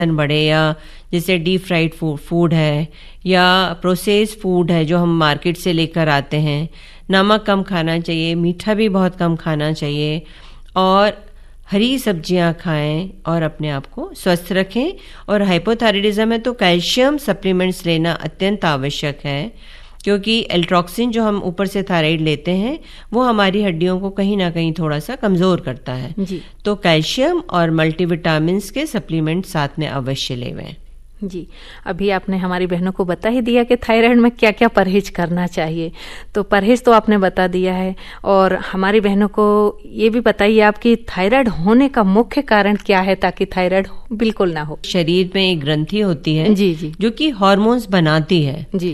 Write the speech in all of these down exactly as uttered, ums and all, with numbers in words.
बढ़े, या जैसे डीप फ्राइड फूड फूड है या प्रोसेस्ड फूड है जो हम मार्केट से लेकर आते हैं। नमक कम खाना चाहिए, मीठा भी बहुत कम खाना चाहिए, और हरी सब्जियां खाएं और अपने आप को स्वस्थ रखें। और हाइपोथायराइडिज्म है तो कैल्शियम सप्लीमेंट्स लेना अत्यंत आवश्यक है, क्योंकि एल्ट्रॉक्सिन जो हम ऊपर से थायराइड लेते हैं वो हमारी हड्डियों को कहीं ना कहीं थोड़ा सा कमज़ोर करता है जी। तो कैल्शियम और मल्टीविटामिन्स के सप्लीमेंट साथ में अवश्य लेवें जी। अभी आपने हमारी बहनों को बता ही दिया कि थायराइड में क्या क्या परहेज करना चाहिए, तो परहेज तो आपने बता दिया है। और हमारी बहनों को ये भी बताइए आप कि थायराइड होने का मुख्य कारण क्या है, ताकि थायराइड बिल्कुल ना हो। शरीर में एक ग्रंथि होती है जी जी जो कि हार्मोन्स बनाती है जी,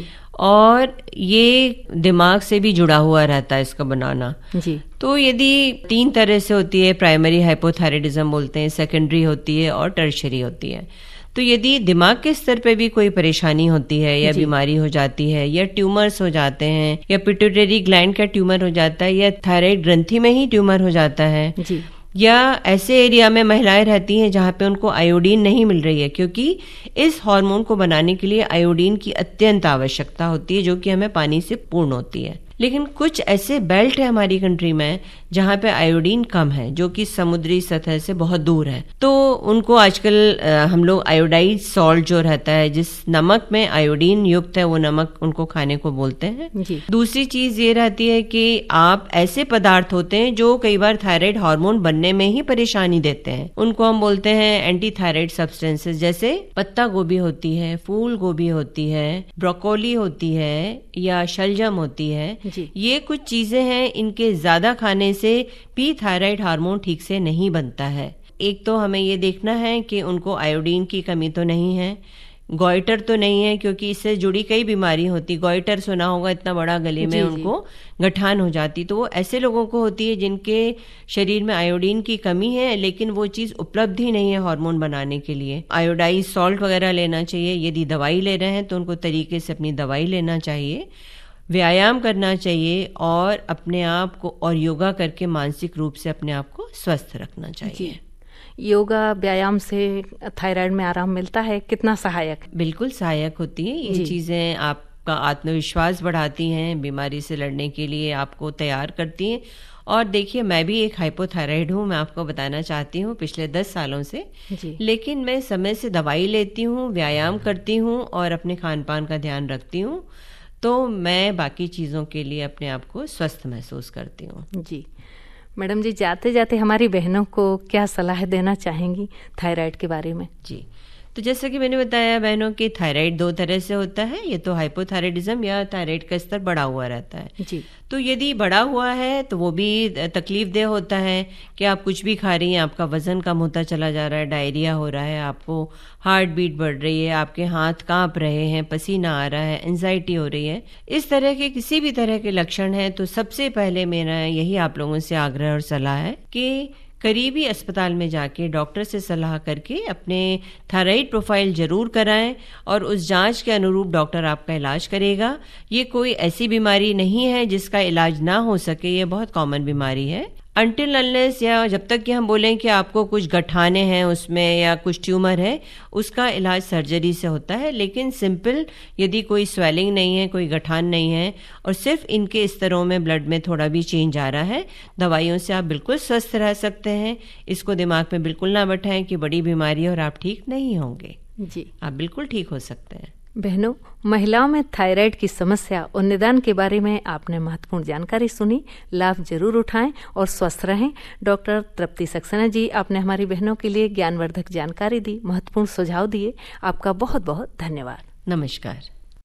और ये दिमाग से भी जुड़ा हुआ रहता है इसका बनाना जी। तो यदि तीन तरह से होती है, प्राइमरी हाइपोथायराइडिज्म बोलते हैं, सेकेंडरी होती है और टर्शरी होती है। तो यदि दिमाग के स्तर पे भी कोई परेशानी होती है या बीमारी हो जाती है या ट्यूमर्स हो जाते हैं या पिट्यूटरी ग्लैंड का ट्यूमर हो जाता है या थायराइड ग्रंथि में ही ट्यूमर हो जाता है जी। या ऐसे एरिया में महिलाएं रहती हैं जहां पे उनको आयोडीन नहीं मिल रही है, क्योंकि इस हार्मोन को बनाने के लिए आयोडीन की अत्यंत आवश्यकता होती है जो कि हमें पानी से पूर्ण होती है। लेकिन कुछ ऐसे बेल्ट है हमारी कंट्री में जहां पे आयोडीन कम है, जो कि समुद्री सतह से बहुत दूर है, तो उनको आजकल हम लोग आयोडाइज सॉल्ट जो रहता है, जिस नमक में आयोडीन युक्त है, वो नमक उनको खाने को बोलते हैं जी। दूसरी चीज ये रहती है कि आप ऐसे पदार्थ होते हैं जो कई बार थायराइड हार्मोन बनने में ही परेशानी देते हैं, उनको हम बोलते हैं एंटी थायराइड सब्सटेंसेस, जैसे पत्ता गोभी होती है, फूल गोभी होती है, ब्रोकोली होती है या शलजम होती है जी। ये कुछ चीजें हैं, इनके ज्यादा खाने से पी थायराइड हार्मोन ठीक से नहीं बनता है। एक तो हमें ये देखना है कि उनको आयोडीन की कमी तो नहीं है, गॉइटर तो नहीं है, क्योंकि इससे जुड़ी कई बीमारी होती, गॉइटर सुना होगा, इतना बड़ा गले में जी, उनको जी। गठान हो जाती, तो वो ऐसे लोगों को होती है जिनके शरीर में आयोडीन की कमी है लेकिन वो चीज उपलब्ध ही नहीं है हार्मोन बनाने के लिए। आयोडाइज सॉल्ट वगैरह लेना चाहिए। यदि दवाई ले रहे हैं तो उनको तरीके से अपनी दवाई लेना चाहिए, व्यायाम करना चाहिए और अपने आप को और योगा करके मानसिक रूप से अपने आप को स्वस्थ रखना चाहिए। योगा व्यायाम से थायराइड में आराम मिलता है, कितना सहायक? बिल्कुल सहायक होती है ये चीजें, आपका आत्मविश्वास बढ़ाती हैं, बीमारी से लड़ने के लिए आपको तैयार करती हैं। और देखिए, मैं भी एक हाइपोथायराइड हूँ, मैं आपको बताना चाहती हूँ पिछले दस सालों से जी। लेकिन मैं समय से दवाई लेती हूँ, व्यायाम करती हूँ और अपने खान पान का ध्यान रखती हूँ, तो मैं बाकी चीज़ों के लिए अपने आप को स्वस्थ महसूस करती हूँ जी। मैडम जी, जाते जाते हमारी बहनों को क्या सलाह देना चाहेंगी थायराइड के बारे में? जी, तो जैसा कि मैंने बताया बहनों की थायराइड दो तरह से होता है, ये तो हाइपोथायराइडिज्म या थायराइड का स्तर बढ़ा हुआ रहता है जी। तो यदि बढ़ा हुआ है तो वो भी तकलीफ देह होता है कि आप कुछ भी खा रही हैं, आपका वजन कम होता चला जा रहा है, डायरिया हो रहा है, आपको हार्ट बीट बढ़ रही है, आपके हाथ कांप रहे हैं, पसीना आ रहा है, एंजाइटी हो रही है, इस तरह के किसी भी तरह के लक्षण हैं, तो सबसे पहले मेरा यही आप लोगों से आग्रह और सलाह है कि करीबी अस्पताल में जाके डॉक्टर से सलाह करके अपने थायराइड प्रोफाइल जरूर कराएं और उस जांच के अनुरूप डॉक्टर आपका इलाज करेगा। ये कोई ऐसी बीमारी नहीं है जिसका इलाज ना हो सके, ये बहुत कॉमन बीमारी है। अनटिल अनलेस या जब तक कि हम बोलें कि आपको कुछ गठाने हैं उसमें या कुछ ट्यूमर है, उसका इलाज सर्जरी से होता है। लेकिन सिंपल यदि कोई स्वेलिंग नहीं है, कोई गठान नहीं है और सिर्फ इनके स्तरों में ब्लड में थोड़ा भी चेंज आ रहा है, दवाइयों से आप बिल्कुल स्वस्थ रह सकते हैं। इसको दिमाग में बिल्कुल ना बैठाएं कि बड़ी बीमारी है और आप ठीक नहीं होंगे जी, आप बिल्कुल ठीक हो सकते हैं। बहनों, महिलाओं में थायराइड की समस्या और निदान के बारे में आपने महत्वपूर्ण जानकारी सुनी, लाभ जरूर उठाएं और स्वस्थ रहें। डॉक्टर तृप्ति सक्सेना जी, आपने हमारी बहनों के लिए ज्ञानवर्धक जानकारी दी, महत्वपूर्ण सुझाव दिए, आपका बहुत बहुत धन्यवाद। नमस्कार।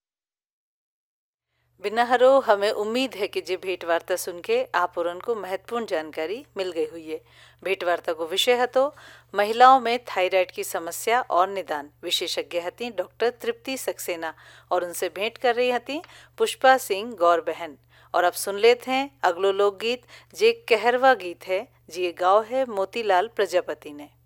बिना हरो हमें उम्मीद है कि जे भेंट वार्ता सुन के आप और उनको महत्वपूर्ण जानकारी मिल गई हुई है। भेंट वार्ता को विषय हतो महिलाओं में थायराइड की समस्या और निदान। विशेषज्ञ हती डॉक्टर तृप्ति सक्सेना और उनसे भेंट कर रही हती पुष्पा सिंह गौर बहन। और अब सुन लेते हैं अगलो लोकगीत, जे कहरवा गीत है, जे गाओ है मोतीलाल प्रजापति ने।